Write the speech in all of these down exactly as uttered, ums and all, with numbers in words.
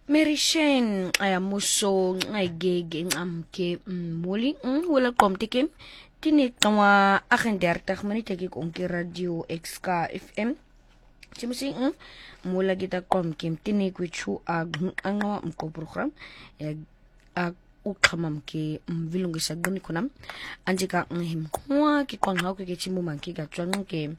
Mary Shane ayamuso ngayigege ngamke muli wala komtike tinit kawa akin dertak manitagi kong ki radio X K F M simusi mula kita komkim tinik wichu ag ang nawa mko program ag ukamam ki vilungi sa guni kunam anjika ngahim kwa ki kwang hau ki chimu man ki gatwan ke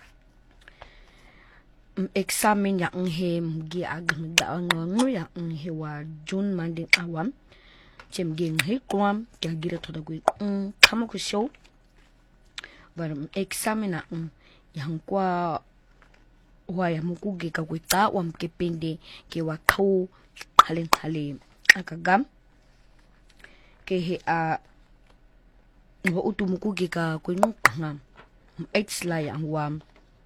examen ya nghe gi agn da ngnu ya nghe wa jun manding awam chem gi nghe kwam ya gira thoda gui kama ku show bar examen na yang kwa wa ya muku gi ka gui ta wam ke pende ke wa khau khalen khale akagam ke he a wa utu muku gi ka ku ngu ngam h la yang wam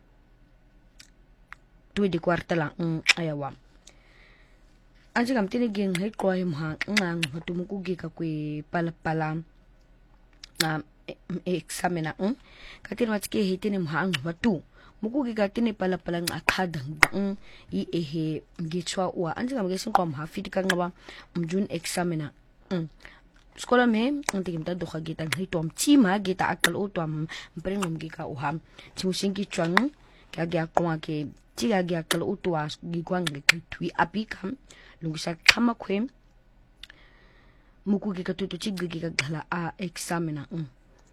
di kwarta lang ayawam anji kam tini geng he ko him ha ngang hatu muku gi ka kwe pala pala na examina um katin matke he tini mhang watu muku gi ka tini pala pala ng akadang dang i ehe gi chwa wa anji kam gesin ko ha fit ka ngaba mjun examina um skola me anti kim ta dokha gi tang he tom chima gi ta akal o tom prengom gi ka uham chimusin gi chwang ka ga kwa ke tiga gya kala utwa gi kwang le twi api kam lungisa kama kwem muku gi ka tutu chig gi ka gala a examina um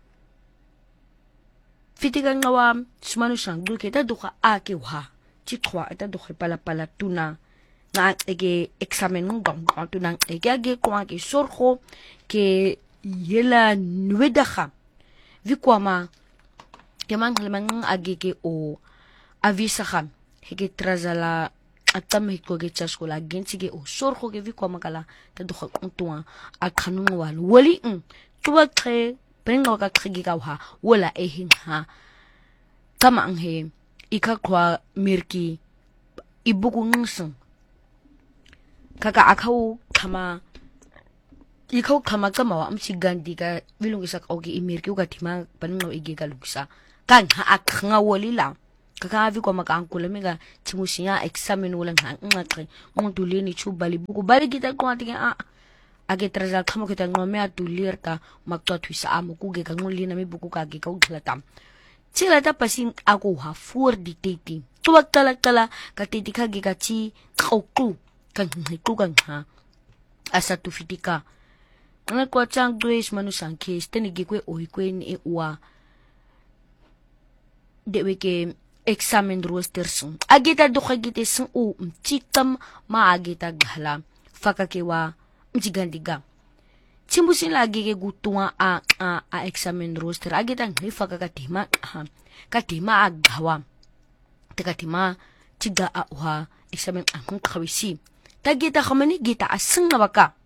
fitiga ngawa sumanu sang du ke ta duka a ke wa chi khwa ta duka pala pala tuna na ege examen ng gong gong tuna ege ge kwa ke sorho ke yela nuedaha vikwama ke mang mang age ke o avisa kham hege trazala atam hiko ge chaskola gensi ge o sorho ge vikwa makala ta dokha kuntua akhanung wal wali um tuwa kre prenga ka khigi ka ha wala ehin ha kama anghe ika kwa mirki ibuku ngsun kaka akau kama ikau kama kama wa amsi gandi ka vilungisa ka ogi imirki uga tima panno ige ka luksa kan ha akhanga wali la kaka vi kwa makankula mega chimusinya examen wala ngakre nguduli ni chubali buku bali kita kwa tiga a age trazal khamo kita ngome atulir ta makto twisa amuku ge kanguli na mi buku ka ge ka uglata chila ta pasin ako ha for dictating tuwag tala tala ka titika ge ka chi kauku kan hiku kan ha asa tu fitika ana kwa chang grace manusang case tani ge kwe oi kwe ni wa dewe ke examen roster sun agita do khagite sun o chikam ma agita ghala fakakewa mjigandiga chimbusin lagi ke gutua a a, a examen roster agita ngi fakakatima ha katima agawa tekatima chiga a wa examen ang khawisi tagita khamani gita asung na baka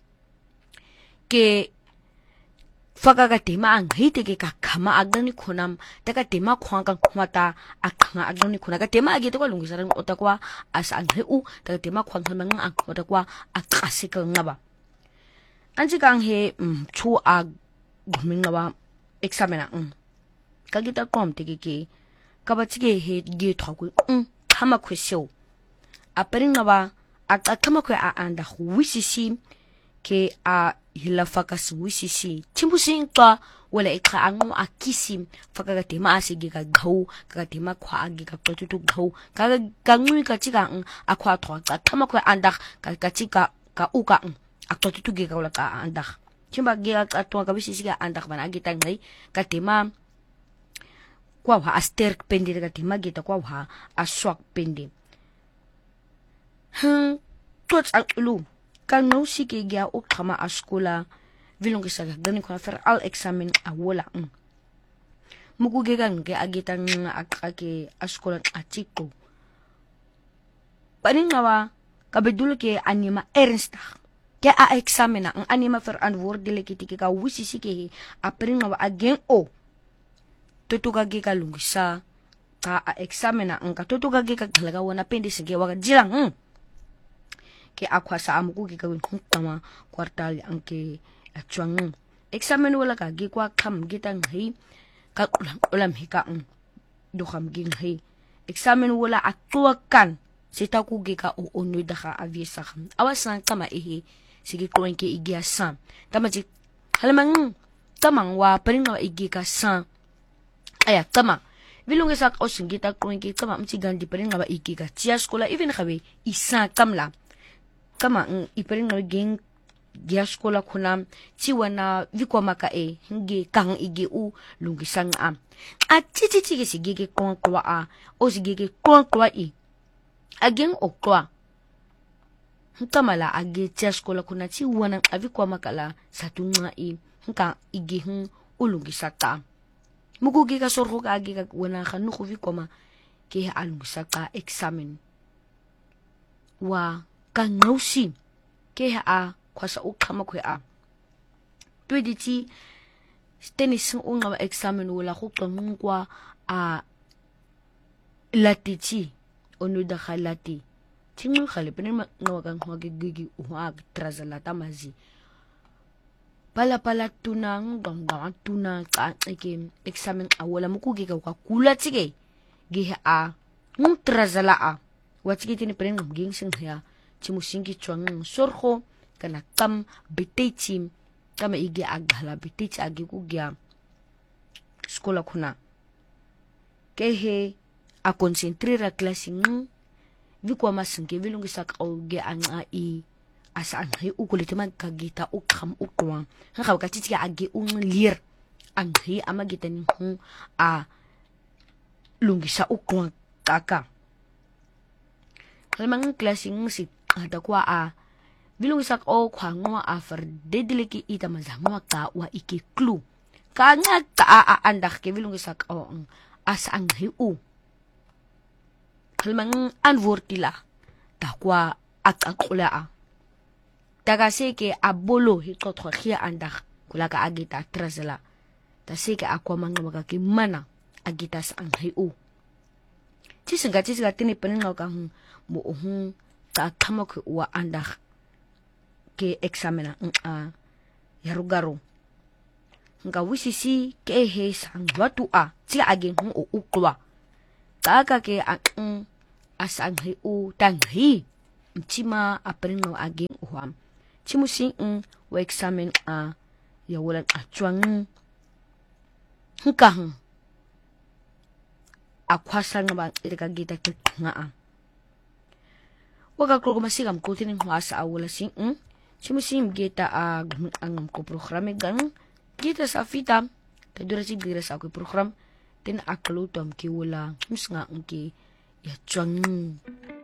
ke fakaga tema ang hite ke kakama agani khonam taka tema khwanga khwata akhanga agani khona ka tema age to kwa lungisa ran otakwa asa ang heu taka tema khwanga mang ang otakwa akasika ngaba anji kang he chu ag guming ngaba examena um kagita kom tege ke kabachige he ge thakui um khama khwesyo aparing ngaba akakama khwe a anda wisisi ke a hila fakas wisisi chimbusin twa wala ikha angu akisim fakaga tema asigi ka gau kaga tema kwa agi ka tutu gau kaga gangui ka chika ang akwa thwa ka thama kwa andak ka ka chika ka uka ang akto tutu ge ka wala ka andak chimba ge ka twa ka wisisi ka andak ban agi tang ngai ka tema kwa wa aster pende ka tema ge ta kwa wa aswak pende hm tots aklu kan no sike gya o khama askula vilong sa gani ko fer al examen a wala um muku ge gan ge agitang akake askula atiko paning nawa kabedul ke anima ernst ke a examena ang anima fer an word dile kitiki ka wisi sike a paning nawa again o tutuga ge ka lungisa ka a examena ang katutuga ge ka galaga wana pende sige waga jilang um ke akwa sa amuku ke gawin kung tama kwartal ang ke atsuang examen wala ka gi kwa kham gitang hi ka ulam ulam hi ka ang dukham ging hi examen wala atuakan seta ku ge ka o onu da ga avisa ga awasan kama ehe sige kwenke igia san tama ji halamang tamang wa paringa igi ka san aya tama vilunge sak o singita kwenke tama mti gandi paringa ba igi ka tia skola even gawe isa kamla kama iparinga geng dia skola kuna chiwana vikwa maka e nge kang igi u lungisang am a titi titi sige ge kon kwa a o sige ge kon kwa i again o kwa nkamala age tia skola kuna chiwana avikwa makala satunga i nka igi hun ulungisaka mugugi ka sorgo ka age ka wana khanu go vikwa ma ke alungisaka examen wa ka ngausi ke a kwasa ukama kwe a twediti tenis unga examen wala go qongwa a latiti onu da khalati tingu khale pene ngawa ka ngwa ke gigi wa trazala tamazi pala pala tunang ganga tuna ka ke examen awala mukugi ka kula tsige gi a ngung trazala a watsi tini pene nging sing ya chimusingi chwang sorho kana kam betechim kama igi aghala betech agi kugya skola kuna kehe a concentrera classing vikwa masinge vilungisa ka oge anga i asa anhi ukulite man kagita ukam ukwa nga ka titi agi unglir anhi amagita ni hu a lungisa ukwa kaka kalmang classing si ada kwa a bilung sak o kwa ngwa afar dedeleki ita mazangwa ka wa iki clue ka nga ka a andak ke bilung sak o as ang hiu kalmang anvortila ta kwa akakula a daga seke abolo hitotho khia andak kula ka agita trazela ta seke akwa mangwa ka ki mana agita sa ang hiu tisinga tisinga tini peninga ka mo ohun ta kama ko wa andak ke examena a yarugaro nga wisisi ke he sang watu a ti agen hu o ukwa kaka ke a asang he u tang hi mtima apringo agen uam chimusin wa examen a ya wala a chwang nka hu akwasa nga ba ita gita ke nga a waka ko masigam ko tinin huasa awala sing chimusim geta a ang ko programa gang geta sa fita kadura si gira sa ko program tin aklutom ki wala musnga ngki ya chwang